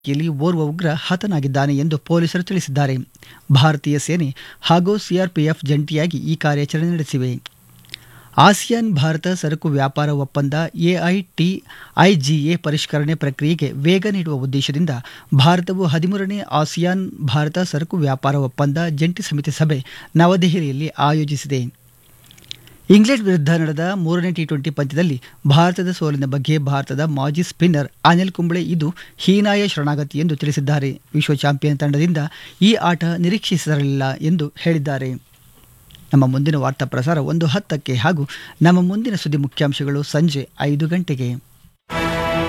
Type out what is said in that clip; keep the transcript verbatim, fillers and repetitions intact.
ಯಲ್ಲಿ ಓರ್ವ ಉಗ್ರ ಹತನಾಗಿದ್ದಾನೆ ಎಂದು ಪೊಲೀಸರು ತಿಳಿಸಿದ್ದಾರೆ. ಭಾರತೀಯ ಸೇನೆ ಹಾಗೂ ಸಿಆರ್ಪಿಎಫ್ ಜಂಟಿಯಾಗಿ ಈ ಕಾರ್ಯಾಚರಣೆ ನಡೆಸಿವೆ. ಆಸಿಯಾನ್ ಭಾರತ ಸರಕು ವ್ಯಾಪಾರ ಒಪ್ಪಂದ ಎಐಟಿಐಜಿಎ ಪರಿಷ್ಕರಣೆ ಪ್ರಕ್ರಿಯೆಗೆ ವೇಗ ನೀಡುವ ಉದ್ದೇಶದಿಂದ ಭಾರತವು ಹದಿಮೂರನೇ ಆಸಿಯಾನ್ ಭಾರತ ಸರಕು ವ್ಯಾಪಾರ ಒಪ್ಪಂದ ಜಂಟಿ ಸಮಿತಿ ಸಭೆ ನವದೆಹಲಿಯಲ್ಲಿ ಆಯೋಜಿಸಿದೆ. ಇಂಗ್ಲೆಂಡ್ ವಿರುದ್ಧ ನಡೆದ ಮೂರನೇ ಟಿ ಟ್ವೆಂಟಿ ಪಂದ್ಯದಲ್ಲಿ ಭಾರತದ ಸೋಲಿನ ಬಗ್ಗೆ ಭಾರತದ ಮಾಜಿ ಸ್ಪಿನ್ನರ್ ಅನಿಲ್ ಕುಂಬ್ಳೆ ಇದು ಹೀನಾಯ ಶರಣಾಗತಿ ಎಂದು ತಿಳಿಸಿದ್ದಾರೆ. ವಿಶ್ವ ಚಾಂಪಿಯನ್ ತಂಡದಿಂದ ಈ ಆಟ ನಿರೀಕ್ಷಿಸಿರಲಿಲ್ಲ ಎಂದು ಹೇಳಿದ್ದಾರೆ. ನಮ್ಮ ಮುಂದಿನ ವಾರ್ತಾ ಪ್ರಸಾರ ಒಂದು ಹತ್ತಕ್ಕೆ ಹಾಗೂ ನಮ್ಮ ಮುಂದಿನ ಸುದ್ದಿ ಮುಖ್ಯಾಂಶಗಳು ಸಂಜೆ ಐದು ಗಂಟೆಗೆ.